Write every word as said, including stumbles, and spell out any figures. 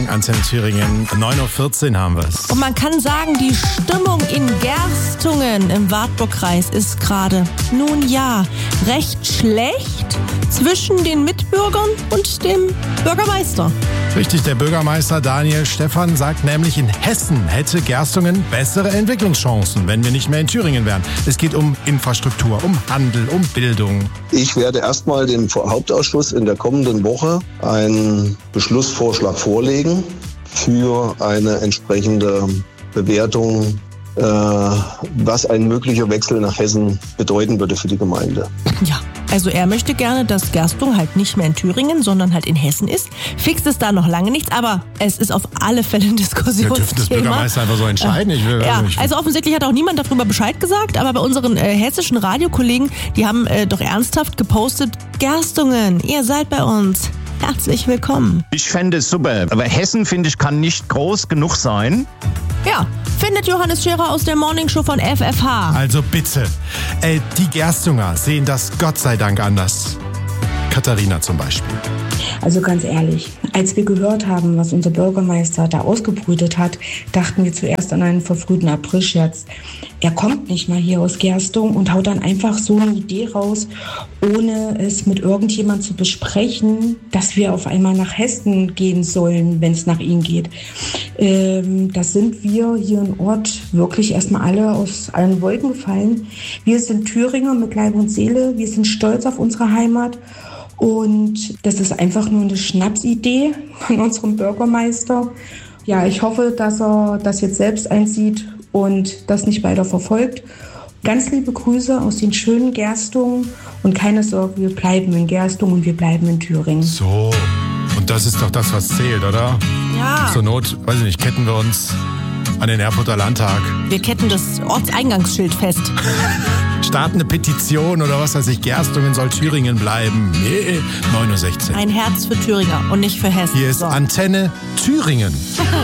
Morgen, Antenne Thüringen. neun Uhr vierzehn haben wir es. Und man kann sagen, die Stimmung in Gerstungen im Wartburgkreis ist gerade, nun ja, recht schlecht zwischen den Mitbürgern und dem Bürgermeister. Richtig, der Bürgermeister Daniel Stephan sagt nämlich, in Hessen hätte Gerstungen bessere Entwicklungschancen, wenn wir nicht mehr in Thüringen wären. Es geht um Infrastruktur, um Handel, um Bildung. Ich werde erstmal dem Hauptausschuss in der kommenden Woche einen Beschlussvorschlag vorlegen für eine entsprechende Bewertung, äh, was ein möglicher Wechsel nach Hessen bedeuten würde für die Gemeinde. Ja, also er möchte gerne, dass Gerstung halt nicht mehr in Thüringen, sondern halt in Hessen ist. Fix ist da noch lange nichts, aber es ist auf alle Fälle ein Diskussionsthema. Wir dürfen das Bürgermeister einfach so entscheiden. Ich will, ja, ich will. Also offensichtlich hat auch niemand darüber Bescheid gesagt, aber bei unseren äh, hessischen Radiokollegen, die haben äh, doch ernsthaft gepostet, Gerstungen, ihr seid bei uns. Herzlich willkommen. Ich fände es super, aber Hessen, finde ich, kann nicht groß genug sein. Ja, findet Johannes Scherer aus der Morningshow von F F H. Also bitte, äh, die Gerstunger sehen das Gott sei Dank anders. Katharina zum Beispiel. Also ganz ehrlich, als wir gehört haben, was unser Bürgermeister da ausgebrütet hat, dachten wir zuerst an einen verfrühten Aprilscherz. Er kommt nicht mal hier aus Gerstung und haut dann einfach so eine Idee raus, ohne es mit irgendjemand zu besprechen, dass wir auf einmal nach Hessen gehen sollen, wenn es nach ihm geht. Ähm, das sind wir hier im Ort wirklich erstmal alle aus allen Wolken gefallen. Wir sind Thüringer mit Leib und Seele, wir sind stolz auf unsere Heimat. Und das ist einfach nur eine Schnapsidee von unserem Bürgermeister. Ja, ich hoffe, dass er das jetzt selbst einsieht und das nicht weiter verfolgt. Ganz liebe Grüße aus den schönen Gerstungen und keine Sorge, wir bleiben in Gerstung und wir bleiben in Thüringen. So, und das ist doch das, was zählt, oder? Ja. Zur Not, weiß ich nicht, ketten wir uns an den Erfurter Landtag. Wir ketten das Ortseingangsschild fest. Starten eine Petition oder was weiß ich, Gerstungen soll Thüringen bleiben. Nee, neun Uhr sechzehn. Ein Herz für Thüringer und nicht für Hessen. Hier ist so. Antenne Thüringen.